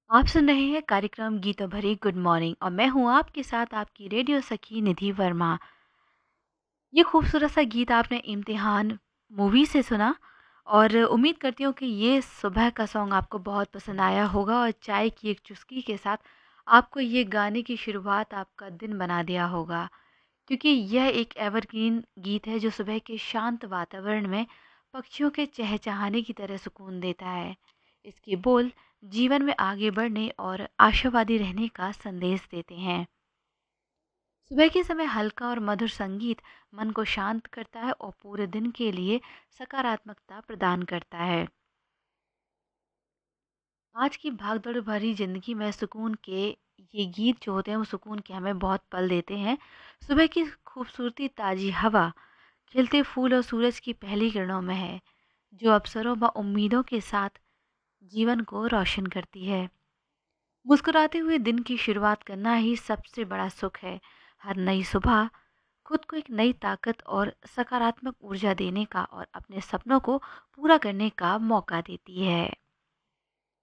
आप सुन रहे हैं कार्यक्रम गीतों भरी गुड मॉर्निंग और मैं हूं आपके साथ आपकी रेडियो सखी निधि वर्मा। ये खूबसूरत सा गीत आपने इम्तिहान मूवी से सुना और उम्मीद करती हूँ कि ये सुबह का सॉन्ग आपको बहुत पसंद आया होगा और चाय की एक चुस्की के साथ आपको ये गाने की शुरुआत आपका दिन बना दिया होगा, क्योंकि यह एक एवरग्रीन गीत है जो सुबह के शांत वातावरण में पक्षियों के चहचहाने की तरह सुकून देता है। इसके बोल जीवन में आगे बढ़ने और आशावादी रहने का संदेश देते हैं। सुबह के समय हल्का और मधुर संगीत मन को शांत करता है और पूरे दिन के लिए सकारात्मकता प्रदान करता है। आज की भागदौड़ भरी ज़िंदगी में सुकून के ये गीत जो होते हैं वो सुकून के हमें बहुत पल देते हैं। सुबह की खूबसूरती, ताज़ी हवा, खिलते फूल और सूरज की पहली किरणों में है, जो अवसरों व उम्मीदों के साथ जीवन को रोशन करती है। मुस्कुराते हुए दिन की शुरुआत करना ही सबसे बड़ा सुख है। हर नई सुबह खुद को एक नई ताकत और सकारात्मक ऊर्जा देने का और अपने सपनों को पूरा करने का मौका देती है।